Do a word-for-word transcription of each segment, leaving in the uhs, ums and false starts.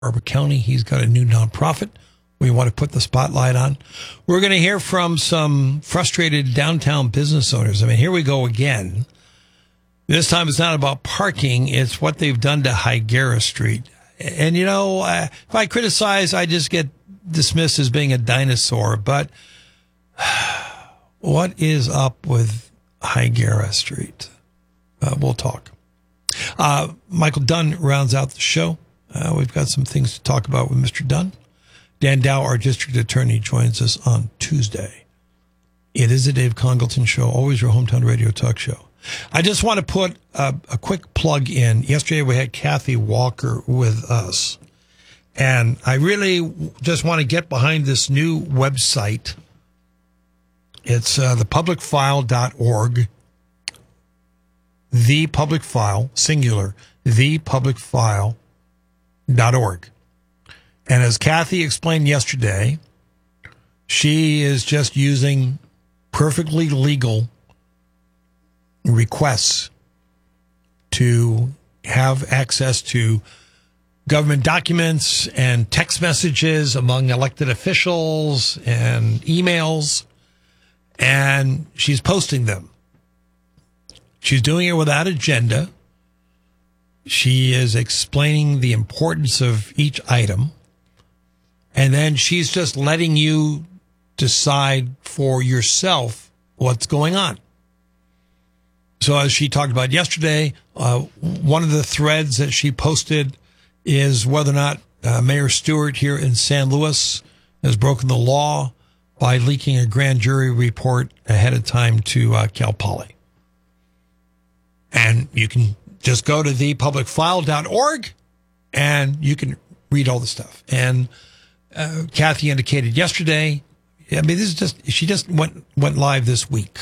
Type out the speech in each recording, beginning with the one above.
Barber County. He's got a new nonprofit we want to put the spotlight on. We're going to hear from some frustrated downtown business owners. I mean, here we go again. This time it's not about parking. It's what they've done to Higuera Street. And, you know, uh, if I criticize, I just get dismissed as being a dinosaur. But what is up with Higuera Street? Uh, we'll talk. Uh, Michael Dunn rounds out the show. Uh, we've got some things to talk about with Mister Dunn. Dan Dow, our district attorney, joins us on Tuesday. It is the Dave Congleton Show, always your hometown radio talk show. I just want to put a, a quick plug in. Yesterday we had Kathy Walker with us, and I really just want to get behind this new website. It's uh, the public file dot org. The Public File, singular, the public file dot org. And as Kathy explained yesterday, she is just using perfectly legal requests to have access to government documents and text messages among elected officials and emails, and she's posting them. She's doing it without agenda. She is explaining the importance of each item. And then she's just letting you decide for yourself what's going on. So as she talked about yesterday, uh, one of the threads that she posted is whether or not uh, Mayor Stewart here in San Luis has broken the law by leaking a grand jury report ahead of time to uh, Cal Poly. And you can just go to the public file dot org and you can read all the stuff. And uh, Kathy indicated yesterday, I mean, this is just, she just went, went live this week.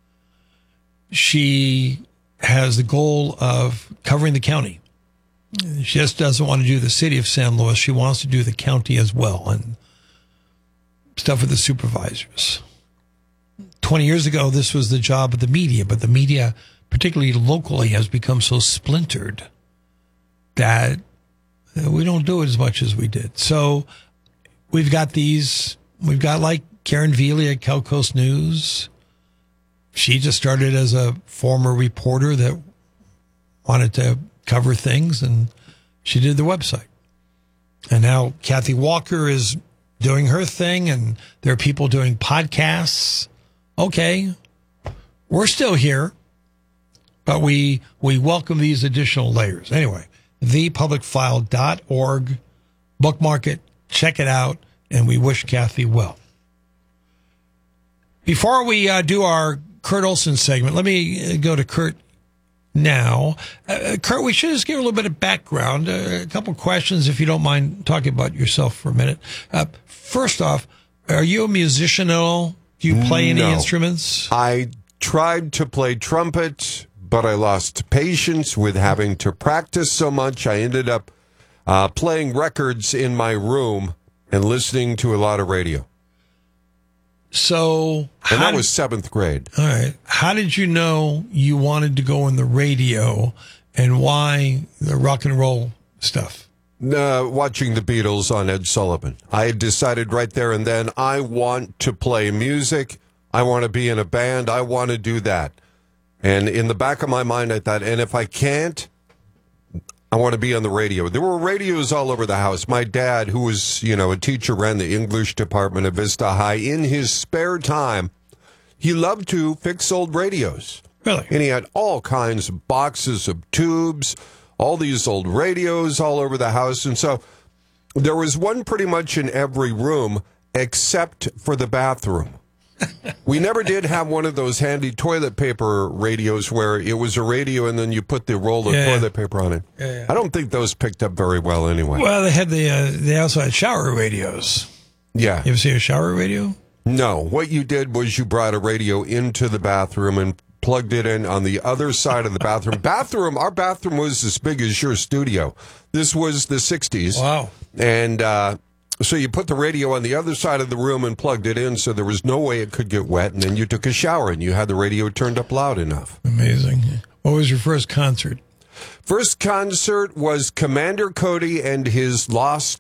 She has the goal of covering the county. She just doesn't want to do the city of San Luis. She wants to do the county as well and stuff with the supervisors. twenty years ago, this was the job of the media, but the media, particularly locally, has become so splintered that we don't do it as much as we did. So we've got these, we've got like Karen Veely at Cal Coast News. She just started as a former reporter that wanted to cover things, and she did the website. And now Kathy Walker is doing her thing, and there are people doing podcasts. Okay, we're still here, but we we welcome these additional layers. Anyway, the public file dot org, bookmark it, check it out, and we wish Kathy well. Before we uh, do our Kurt Olson segment, let me go to Kurt now. Uh, Kurt, we should just give a little bit of background, uh, a couple questions, if you don't mind talking about yourself for a minute. Uh, first off, are you a musician at all? Do you play any no. instruments? I tried to play trumpet, but I lost patience with having to practice so much. I ended up uh, playing records in my room and listening to a lot of radio. So, and that was seventh grade. All right. How did you know you wanted to go in the radio, and why the rock and roll stuff? Uh, watching the Beatles on Ed Sullivan. I had decided right there and then, I want to play music. I want to be in a band. I want to do that. And in the back of my mind, I thought, and if I can't, I want to be on the radio. There were radios all over the house. My dad, who was, you know, a teacher, ran the English department at Vista High. In his spare time, he loved to fix old radios. Really? And he had all kinds of boxes of tubes, all these old radios all over the house. And so there was one pretty much in every room except for the bathroom. We never did have one of those handy toilet paper radios where it was a radio and then you put the roll of yeah, toilet yeah. paper on it. Yeah, yeah. I don't think those picked up very well anyway. Well, they had the uh, they also had shower radios. Yeah. You ever see a shower radio? No. What you did was you brought a radio into the bathroom and plugged it in on the other side of the bathroom. bathroom, our bathroom was as big as your studio. This was the sixties. Wow. And uh, so you put the radio on the other side of the room and plugged it in so there was no way it could get wet. And then you took a shower and you had the radio turned up loud enough. Amazing. What was your first concert? First concert was Commander Cody and his Lost